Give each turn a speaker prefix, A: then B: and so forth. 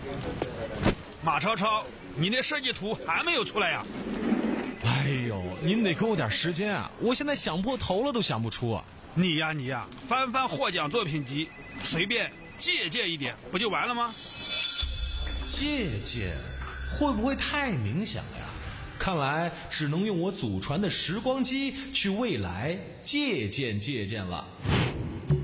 A: 马超超，你那设计图还没有出来呀？
B: 哎呦，您得给我点时间啊！我现在想破头了都想不出啊！
A: 你呀，翻翻获奖作品集，随便借鉴一点，不就完了吗？
B: 借鉴会不会太冥想呀？看来只能用我祖传的时光机去未来借鉴了。